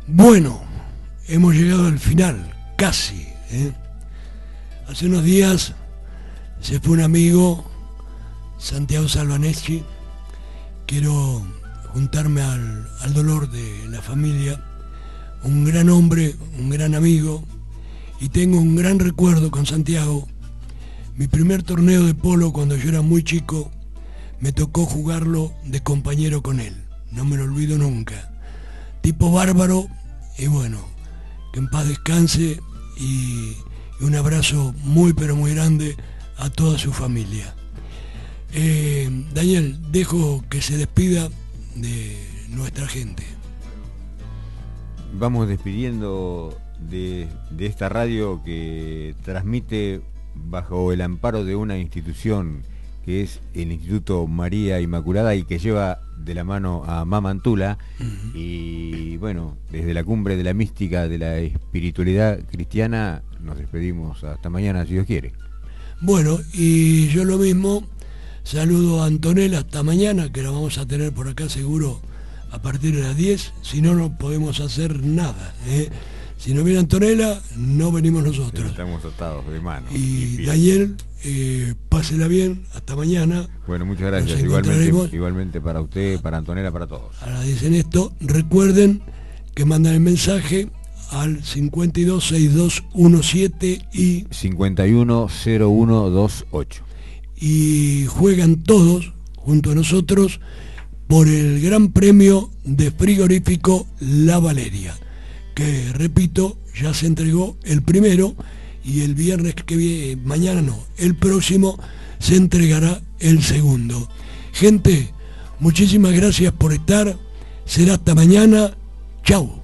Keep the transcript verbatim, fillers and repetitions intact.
Bueno, hemos llegado al final, casi. ¿eh? Hace unos días se fue un amigo, Santiago Salvaneschi. Quiero juntarme al, al dolor de la familia. Un gran hombre, un gran amigo, y tengo un gran recuerdo con Santiago. Mi primer torneo de polo cuando yo era muy chico, me tocó jugarlo de compañero con él. No me lo olvido nunca. Tipo bárbaro, y bueno, que en paz descanse, y, y un abrazo muy pero muy grande a toda su familia. Eh, Daniel, dejo que se despida de nuestra gente. Vamos despidiendo de, de esta radio que transmite bajo el amparo de una institución que es el Instituto María Inmaculada y que lleva de la mano a Mamantula. Uh-huh. Y bueno, desde la cumbre de la mística de la espiritualidad cristiana nos despedimos hasta mañana, si Dios quiere. Bueno, y yo lo mismo, saludo a Antonella hasta mañana, que la vamos a tener por acá seguro a partir de las diez, si no, no podemos hacer nada. ¿eh? Si no viene Antonella, no venimos nosotros. Estamos atados de mano. Y, y Daniel, eh, pásela bien, hasta mañana. Bueno, muchas gracias. Igualmente, igualmente para usted, para Antonella, para todos. Ahora dicen esto, recuerden que mandan el mensaje al cincuenta y dos sesenta y dos diecisiete y cincuenta y uno cero uno veintiocho. Y juegan todos, junto a nosotros, por el gran premio de frigorífico La Valeria, que repito, ya se entregó el primero y el viernes que viene, mañana no, el próximo se entregará el segundo. Gente, muchísimas gracias por estar, será hasta mañana, chau.